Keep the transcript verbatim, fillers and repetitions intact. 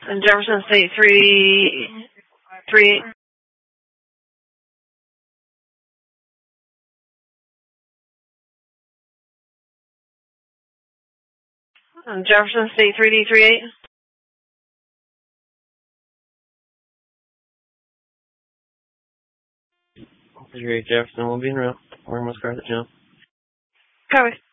And Jefferson State three three eight. And Jefferson State three D three eight. three eight Jefferson will be en route. We're almost car the jump. Copy.